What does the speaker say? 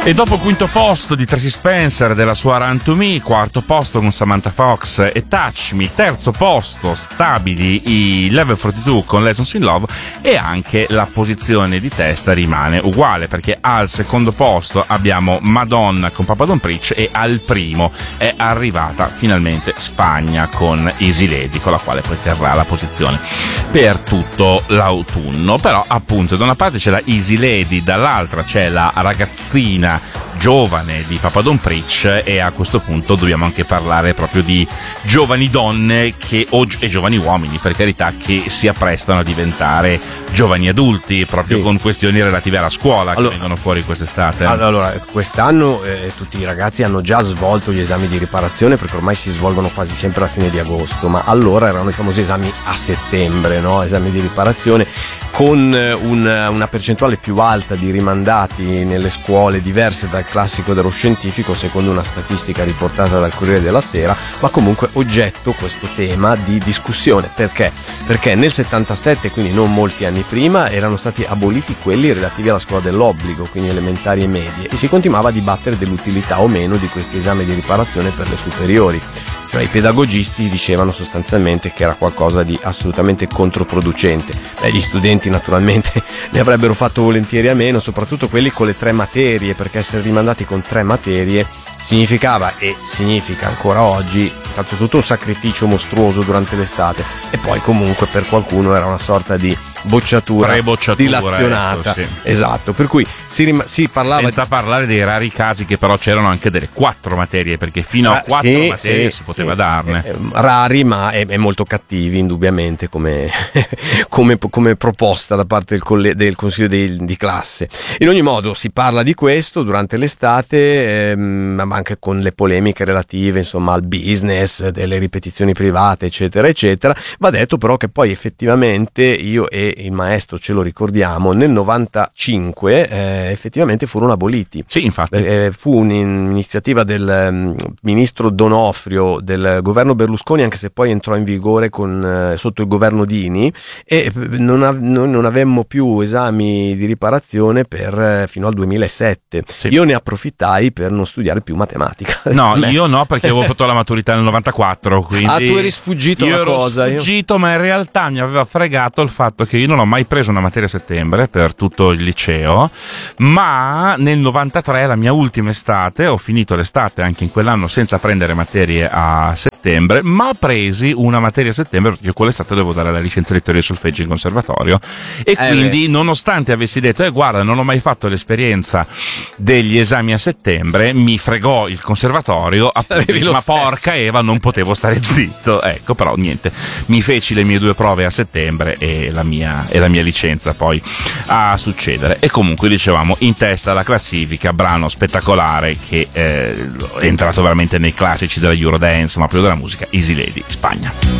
E dopo il quinto posto di Tracy Spencer della sua Run to Me, quarto posto con Samantha Fox e Touch Me, terzo posto stabili i Level 42 con Lessons in Love, e anche la posizione di testa rimane uguale, perché al secondo posto abbiamo Madonna con Papa Don't Preach e al primo è arrivata finalmente Spagna con Easy Lady, con la quale poi terrà la posizione per tutto l'autunno. Però appunto da una parte c'è la Easy Lady, dall'altra c'è la ragazzina giovane di Papa Don't Preach, e a questo punto dobbiamo anche parlare proprio di giovani donne e giovani uomini, per carità, che si apprestano a diventare giovani adulti proprio con questioni relative alla scuola che vengono fuori quest'estate. Allora, quest'anno tutti i ragazzi hanno già svolto gli esami di riparazione, perché ormai si svolgono quasi sempre alla fine di agosto, ma allora erano i famosi esami a settembre, no? Esami di riparazione con una percentuale più alta di rimandati nelle scuole diverse dal classico dello scientifico, secondo una statistica riportata dal Corriere della Sera, ma comunque oggetto questo tema di discussione. Perché? Perché nel 77, quindi non molti anni prima, erano stati aboliti quelli relativi alla scuola dell'obbligo, quindi elementari e medie, e si continuava a dibattere dell'utilità o meno di questi esami di riparazione per le superiori. Cioè i pedagogisti dicevano sostanzialmente che era qualcosa di assolutamente controproducente. Gli studenti naturalmente ne avrebbero fatto volentieri a meno, soprattutto quelli con le 3 materie, perché essere rimandati con 3 materie significava, e significa ancora oggi, innanzitutto un sacrificio mostruoso durante l'estate, e poi comunque per qualcuno era una sorta di bocciatura dilazionata, ecco, sì. Esatto, per cui si parlava senza parlare dei rari casi che però c'erano anche delle 4 materie, perché fino a 4 materie si poteva darne. Rari, ma è molto cattivi indubbiamente come proposta da parte del consiglio di classe. In ogni modo si parla di questo durante l'estate, ma anche con le polemiche relative insomma al business delle ripetizioni private eccetera eccetera. Va detto però che poi effettivamente io e il maestro ce lo ricordiamo, nel 95 effettivamente furono aboliti. Sì, infatti. Fu un'iniziativa del ministro Donofrio del governo Berlusconi, anche se poi entrò in vigore sotto il governo Dini, e non avemmo più esami di riparazione fino al 2007. Sì. Io ne approfittai per non studiare più matematica. No, io no, perché avevo fatto la maturità nel 94, quindi tu eri sfuggito alla cosa. Io ero sfuggito, ma in realtà mi aveva fregato il fatto che io non ho mai preso una materia a settembre per tutto il liceo, ma nel 93, la mia ultima estate, ho finito l'estate anche in quell'anno senza prendere materie a settembre, ma presi una materia a settembre perché quell'estate dovevo dare la licenza di teoria e solfeggio in conservatorio, e quindi nonostante avessi detto guarda, non ho mai fatto l'esperienza degli esami a settembre, mi fregò il conservatorio, appunto, ma porca Eva, non potevo stare zitto, ecco. Però niente, mi feci le mie 2 prove a settembre e la mia licenza poi a succedere. E comunque dicevamo, in testa alla classifica, brano spettacolare che è entrato veramente nei classici della Eurodance, ma proprio della musica, Easy Lady, Spagna.